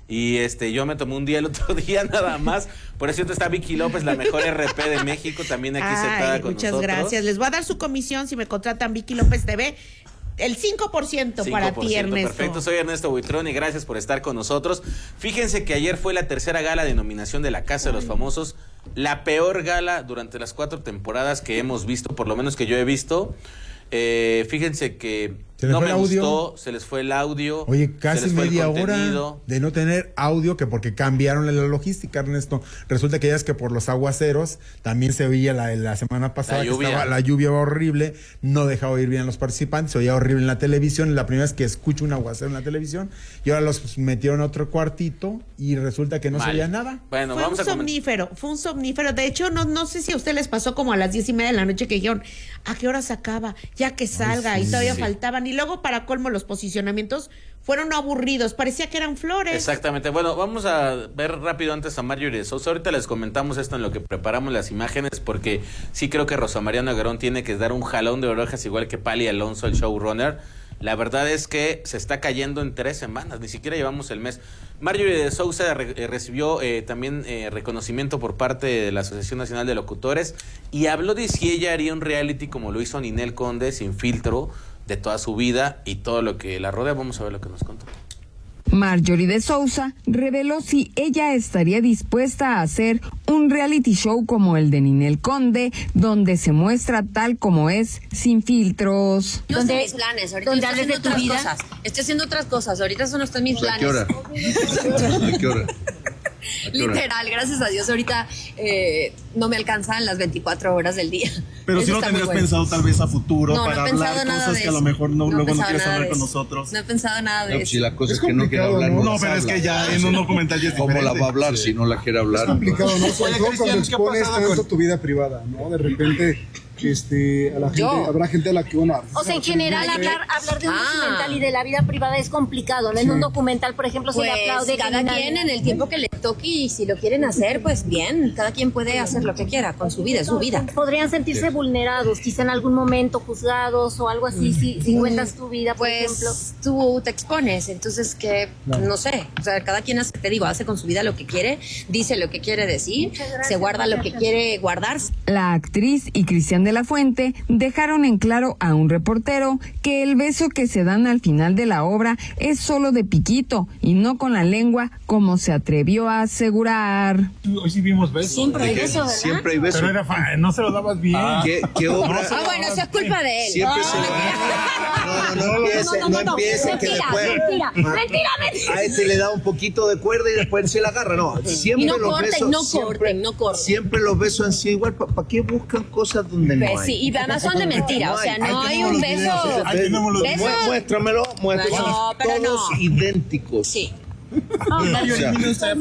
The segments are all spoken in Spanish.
Y yo me tomé un día el otro día nada más. Por eso está Vicky López, la mejor RP de México, también aquí sentada con nosotros. Muchas gracias. Les voy a dar su comisión si me contratan Vicky López TV. El 5% para ti, Ernesto. Perfecto, soy Ernesto Buitrón y gracias por estar con nosotros. Fíjense que ayer fue la tercera gala de nominación de la Casa de los Famosos, la peor gala durante las 4 temporadas que hemos visto, por lo menos que yo he visto. Fíjense que no me gustó, se les fue el audio. Oye, casi media hora de no tener audio, que porque cambiaron la logística, Ernesto. Resulta que ya es que por los aguaceros también se oía la semana pasada la lluvia va horrible, no dejaba oír bien a los participantes, se oía horrible en la televisión. La primera vez que escucho un aguacero en la televisión, y ahora los metieron a otro cuartito y resulta que no se oía nada. Bueno, fue un somnífero. De hecho, no sé si a usted les pasó como a las 10:30 de la noche que dijeron, ¿a qué hora se acaba? Ya que salga. Y todavía faltaban. Y luego, para colmo, los posicionamientos fueron aburridos, parecía que eran flores. Exactamente. Bueno, vamos a ver rápido antes a Marjorie de Sousa. Ahorita les comentamos esto en lo que preparamos las imágenes, porque sí creo que Rosa María Noguerón tiene que dar un jalón de orejas, igual que Pali Alonso, el showrunner. La verdad es que se está cayendo en 3 semanas, ni siquiera llevamos el mes. Marjorie de Sousa recibió también reconocimiento por parte de la Asociación Nacional de Locutores y habló de si ella haría un reality como lo hizo Ninel Conde, sin filtro, de toda su vida y todo lo que la rodea. Vamos a ver lo que nos contó. Marjorie de Sousa reveló si ella estaría dispuesta a hacer un reality show como el de Ninel Conde, donde se muestra tal como es, sin filtros. Yo sé mis planes, ahorita estoy haciendo otras cosas. Estoy haciendo otras cosas, ahorita eso no está en mis planes. ¿A qué hora? Literal, gracias a Dios, ahorita no me alcanzan las 24 horas del día. Pero si no tenías pensado tal vez a futuro para hablar cosas que a lo mejor luego no quieres hablar con nosotros. No he pensado nada de eso. Si la cosa es que no quiere hablar, no, pero es que ya en un documental ya es ¿cómo la va a hablar si no la quiere hablar? Es complicado, ¿no? Sobre todo cuando expones tanto tu vida privada, ¿no? De repente a la gente, habrá gente a la que uno... O sea, en general hablar de un documental y de la vida privada es complicado, ¿no? En un documental, por ejemplo, se le aplaude. Cada quien en el tiempo que le toque, y si lo quieren hacer, pues bien, cada quien puede hacer lo que quiera con su vida, es su vida. Podrían sentirse vulnerados, quizá en algún momento juzgados o algo así, si cuentas tu vida, por ejemplo. Tú te expones, entonces que, no sé, o sea, cada quien hace con su vida lo que quiere, dice lo que quiere decir, se guarda lo que quiere guardarse. La actriz y Cristian de la Fuente dejaron en claro a un reportero que el beso que se dan al final de la obra es solo de piquito y no con la lengua, como se atrevió a asegurar. Hoy sí vimos besos. Siempre hay beso, ¿verdad? Siempre hay beso. Pero era no se lo dabas bien. ¿Qué obra? Bueno, eso es culpa de él. Siempre no empiece que después... Mentira. A este le da un poquito de cuerda y después se la agarra. No, siempre los besos... No corten. Siempre los besos han sido igual. ¿Para qué buscan cosas donde no hay? Sí, y además son de mentira, o sea, no hay un beso. Muéstramelo, todos idénticos. Sí. O sea,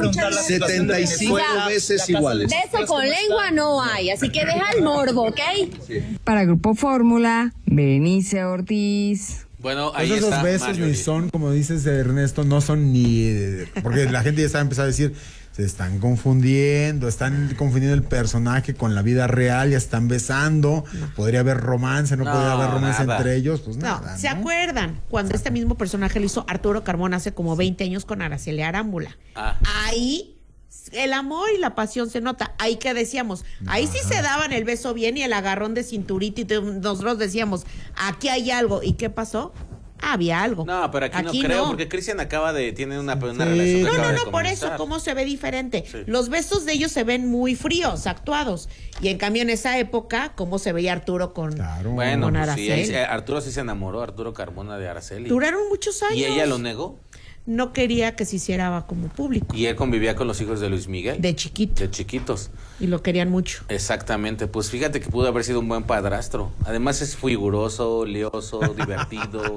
75 veces iguales. Beso con lengua no hay, así que deja el morbo, ¿ok? Sí. Para Grupo Fórmula, Berenice Ortiz. Bueno, ahí esos está besos Marjorie. ni son, como dices Ernesto, no son ni... Porque la gente ya está empezando a decir, se están confundiendo el personaje con la vida real, ya están besando, podría haber romance, no podría haber romance entre ellos, pues nada. ¿Se acuerdan cuando este mismo personaje lo hizo Arturo Carmona hace como 20 años con Araceli Arámbula? Ahí el amor y la pasión se nota. Ahí que decíamos, ahí sí se daban el beso bien y el agarrón de cinturita y nosotros decíamos, aquí hay algo. ¿Y qué pasó? Había algo. No, pero aquí no creo, porque Cristian tiene una relación. No, por eso, ¿cómo se ve diferente? Sí. Los besos de ellos se ven muy fríos, actuados. Y en cambio en esa época, ¿cómo se veía Arturo con Araceli? Sí, Arturo sí se enamoró, Arturo Carmona, de Araceli. Duraron muchos años. ¿Y ella lo negó? No quería que se hiciera como público. Y él convivía con los hijos de Luis Miguel. De chiquitos. Y lo querían mucho. Exactamente. Pues fíjate que pudo haber sido un buen padrastro. Además es figuroso, lioso, divertido.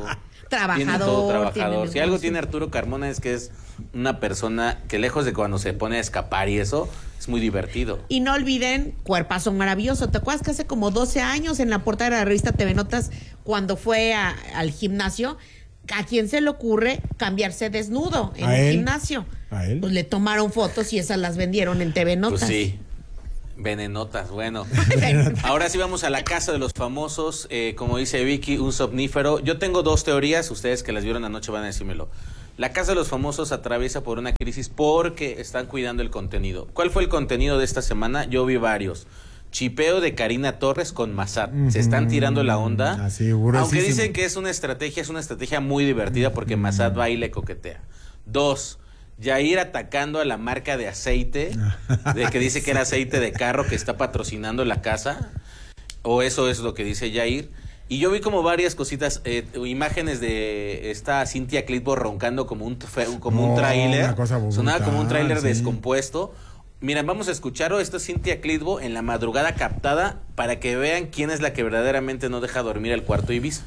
Trabajador. Si algo tiene Arturo Carmona es que es una persona que lejos de cuando se pone a escapar y eso, es muy divertido. Y no olviden, cuerpazo maravilloso. ¿Te acuerdas que hace como 12 años en la portada de la revista TV Notas, cuando fue al gimnasio, ¿a quién se le ocurre cambiarse desnudo en el gimnasio? ¿A él? Pues le tomaron fotos y esas las vendieron en TV Notas. Pues sí. Venenotas, bueno. Ahora sí vamos a la Casa de los Famosos. Como dice Vicky, un somnífero. Yo tengo 2 teorías, ustedes que las vieron anoche van a decírmelo. La Casa de los Famosos atraviesa por una crisis porque están cuidando el contenido. ¿Cuál fue el contenido de esta semana? Yo vi varios. Chipeo de Karina Torres con Massad. Se están tirando la onda. Así, aunque dicen que es una estrategia muy divertida porque Massad va y le coquetea. 2, Yair atacando a la marca de aceite, de que dice que era aceite de carro que está patrocinando la casa. O eso es lo que dice Yair. Y yo vi como varias cositas, imágenes de esta Cynthia Clitbo roncando como un tráiler. Sonaba como un tráiler descompuesto. Mira, vamos a escucharlo. Esto es Cynthia Clitbo en la madrugada captada para que vean quién es la que verdaderamente no deja dormir al cuarto Ibiza.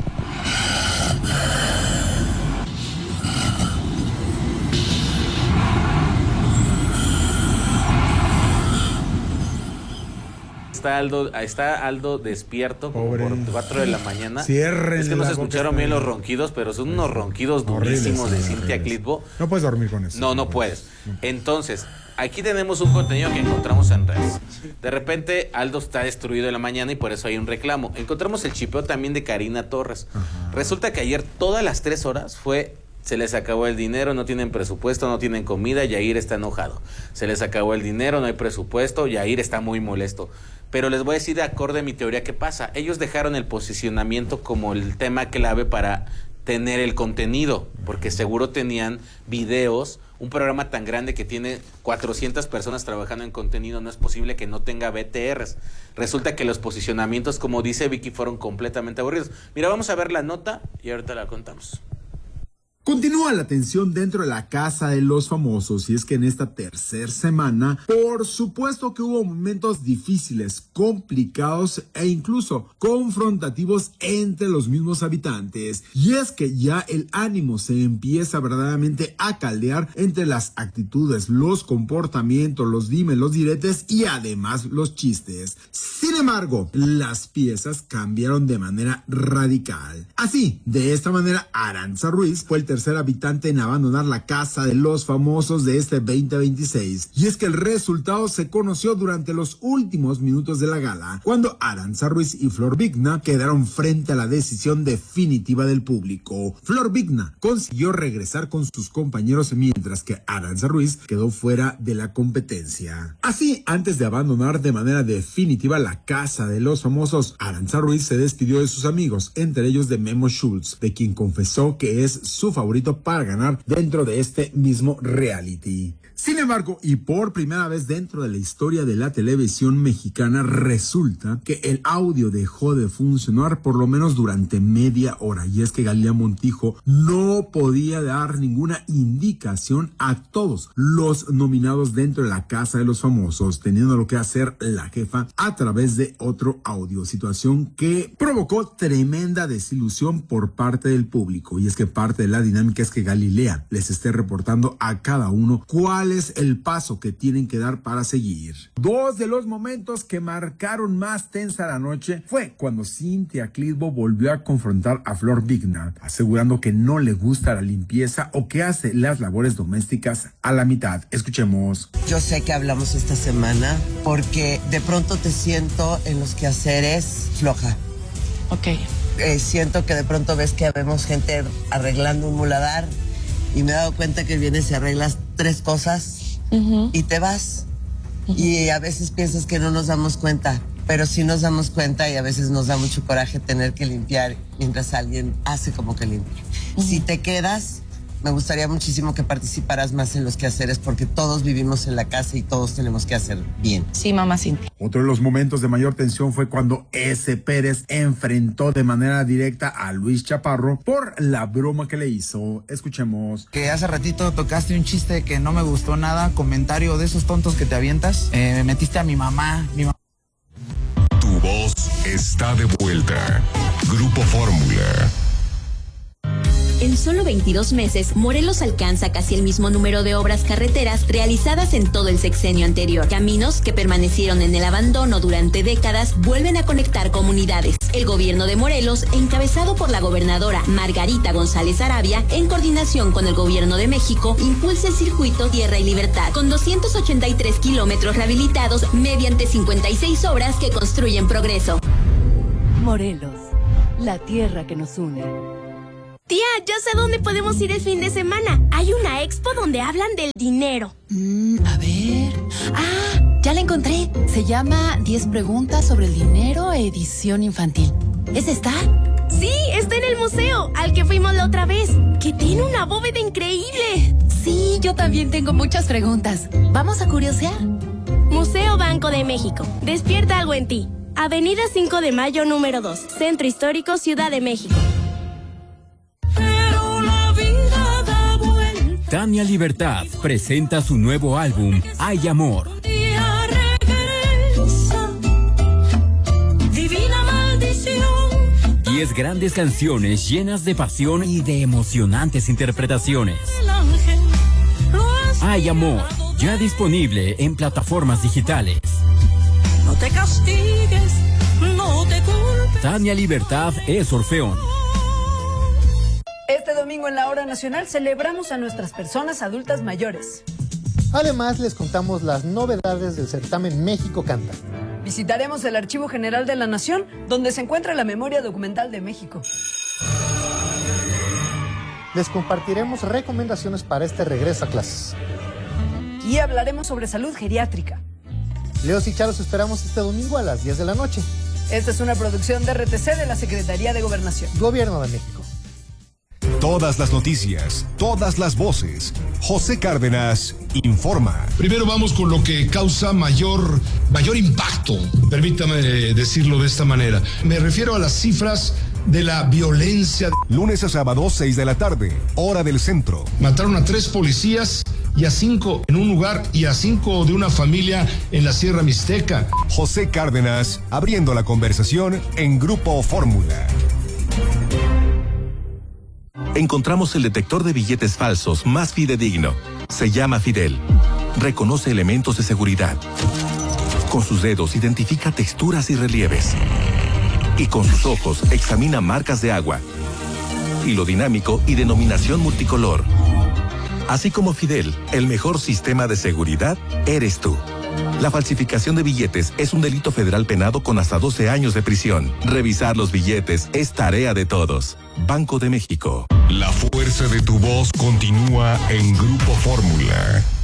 Está Aldo despierto como por 4 de la mañana. Es que no se escucharon bien los ronquidos, pero son unos ronquidos durísimos de Cynthia Clitbo. No puedes dormir con eso. No puedes. Entonces, aquí tenemos un contenido que encontramos en redes. De repente, Aldo está destruido en la mañana y por eso hay un reclamo. Encontramos el chipeo también de Karina Torres. Resulta que ayer todas las 3 horas se les acabó el dinero, no tienen presupuesto, no tienen comida, Yair está enojado. Se les acabó el dinero, no hay presupuesto, Yair está muy molesto. Pero les voy a decir de acorde a mi teoría qué pasa. Ellos dejaron el posicionamiento como el tema clave para tener el contenido, porque seguro tenían videos. Un programa tan grande que tiene 400 personas trabajando en contenido, no es posible que no tenga BTRs. Resulta que los posicionamientos, como dice Vicky, fueron completamente aburridos. Mira, vamos a ver la nota y ahorita la contamos. Continúa la tensión dentro de la Casa de los Famosos, y es que en esta tercera semana, por supuesto que hubo momentos difíciles, complicados e incluso confrontativos entre los mismos habitantes. Y es que ya el ánimo se empieza verdaderamente a caldear entre las actitudes, los comportamientos, los dimes, los diretes y además los chistes. Sin embargo, las piezas cambiaron de manera radical. Así, de esta manera, Arantxa Ruiz fue el tercer habitante en abandonar la Casa de los Famosos de este 2026. Y es que el resultado se conoció durante los últimos minutos de la gala, cuando Arantxa Ruiz y Flor Vigna quedaron frente a la decisión definitiva del público. Flor Vigna consiguió regresar con sus compañeros, mientras que Arantxa Ruiz quedó fuera de la competencia. Así, antes de abandonar de manera definitiva la Casa de los Famosos, Arantxa Ruiz se despidió de sus amigos, entre ellos de Memo Schultz, de quien confesó que es su favorito para ganar dentro de este mismo reality. Sin embargo, y por primera vez dentro de la historia de la televisión mexicana, resulta que el audio dejó de funcionar por lo menos durante media hora. Y es que Galilea Montijo no podía dar ninguna indicación a todos los nominados dentro de la Casa de los Famosos, teniendo lo que hacer la jefa a través de otro audio. Situación que provocó tremenda desilusión por parte del público. Y es que parte de la dinámica es que Galilea les esté reportando a cada uno cuál es el paso que tienen que dar para seguir. Dos de los momentos que marcaron más tensa la noche fue cuando Cynthia Clitbo volvió a confrontar a Flor Vigna, asegurando que no le gusta la limpieza o que hace las labores domésticas a la mitad. Escuchemos. Yo sé que hablamos esta semana porque de pronto te siento en los quehaceres floja. Ok. Siento que de pronto ves que vemos gente arreglando un muladar y me he dado cuenta que vienes y arreglas 3 cosas y te vas. Y a veces piensas que no nos damos cuenta, pero sí nos damos cuenta, y a veces nos da mucho coraje tener que limpiar mientras alguien hace como que limpia. Si te quedas, me gustaría muchísimo que participaras más en los quehaceres, porque todos vivimos en la casa y todos tenemos que hacer bien. Sí, mamá Cintia. Otro de los momentos de mayor tensión fue cuando S. Pérez enfrentó de manera directa a Luis Chaparro por la broma que le hizo. Escuchemos. Que hace ratito tocaste un chiste que no me gustó nada, comentario de esos tontos que te avientas. Me metiste a mi mamá. Tu voz está de vuelta. Grupo Fórmula. En solo 22 meses, Morelos alcanza casi el mismo número de obras carreteras realizadas en todo el sexenio anterior. Caminos que permanecieron en el abandono durante décadas vuelven a conectar comunidades. El gobierno de Morelos, encabezado por la gobernadora Margarita González Arabia, en coordinación con el gobierno de México, impulsa el circuito Tierra y Libertad, con 283 kilómetros rehabilitados mediante 56 obras que construyen progreso. Morelos, la tierra que nos une. Tía, ya sé dónde podemos ir el fin de semana. Hay una expo donde hablan del dinero. A ver. Ya la encontré. Se llama 10 preguntas sobre el dinero, edición infantil. ¿Es esta? Sí, está en el museo, al que fuimos la otra vez, que tiene una bóveda increíble. Sí, yo también tengo muchas preguntas. ¿Vamos a curiosear? Museo Banco de México. Despierta algo en ti. Avenida 5 de Mayo, número 2. Centro Histórico, Ciudad de México. Tania Libertad presenta su nuevo álbum, Hay Amor. 10 grandes canciones llenas de pasión y de emocionantes interpretaciones. Hay Amor, ya disponible en plataformas digitales. No te castigues, no te culpes. Tania Libertad es Orfeón. Este domingo en la Hora Nacional celebramos a nuestras personas adultas mayores. Además, les contamos las novedades del certamen México Canta. Visitaremos el Archivo General de la Nación, donde se encuentra la memoria documental de México. Les compartiremos recomendaciones para este regreso a clases. Y hablaremos sobre salud geriátrica. Leos y Charos esperamos este domingo a las 10 de la noche. Esta es una producción de RTC de la Secretaría de Gobernación. Gobierno de México. Todas las noticias, todas las voces. José Cárdenas informa. Primero vamos con lo que causa mayor impacto. Permítame decirlo de esta manera. Me refiero a las cifras de la violencia. Lunes a sábado, 6 de la tarde, hora del centro. Mataron a 3 policías y a 5 en un lugar y a 5 de una familia en la Sierra Mixteca. José Cárdenas abriendo la conversación en Grupo Fórmula. Encontramos el detector de billetes falsos más fidedigno. Se llama Fidel. Reconoce elementos de seguridad. Con sus dedos identifica texturas y relieves. Y con sus ojos examina marcas de agua. Hilo dinámico y denominación multicolor. Así como Fidel, el mejor sistema de seguridad eres tú. La falsificación de billetes es un delito federal penado con hasta 12 años de prisión. Revisar los billetes es tarea de todos. Banco de México. La fuerza de tu voz continúa en Grupo Fórmula.